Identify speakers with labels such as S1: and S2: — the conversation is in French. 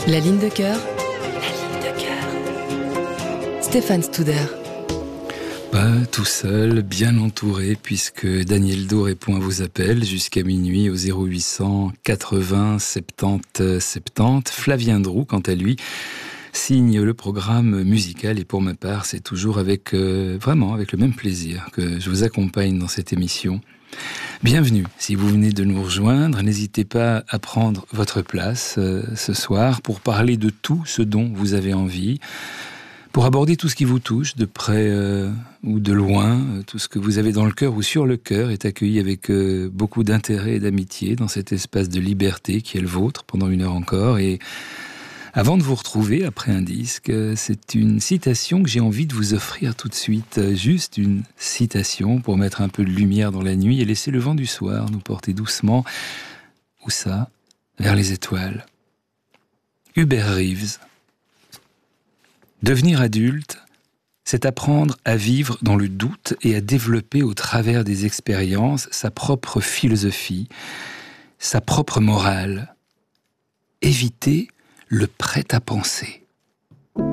S1: La ligne de cœur. La ligne de cœur. Stéphane Studer.
S2: Pas tout seul, bien entouré, puisque Daniel Do répond à vos appels jusqu'à minuit au 0800 80 70 70. Flavien Drou, quant à lui, signe le programme musical, et pour ma part, c'est toujours avec vraiment avec le même plaisir que je vous accompagne dans cette émission. Bienvenue, si vous venez de nous rejoindre, n'hésitez pas à prendre votre place ce soir pour parler de tout ce dont vous avez envie, pour aborder tout ce qui vous touche, de près ou de loin, tout ce que vous avez dans le cœur ou sur le cœur est accueilli avec beaucoup d'intérêt et d'amitié dans cet espace de liberté qui est le vôtre pendant 1 heure encore. Et avant de vous retrouver après un disque, c'est une citation que j'ai envie de vous offrir tout de suite. Juste une citation pour mettre un peu de lumière dans la nuit et laisser le vent du soir nous porter doucement, où ça, vers les étoiles. Hubert Reeves. Devenir adulte, c'est apprendre à vivre dans le doute et à développer au travers des expériences sa propre philosophie, sa propre morale. Éviter le prêt-à-penser.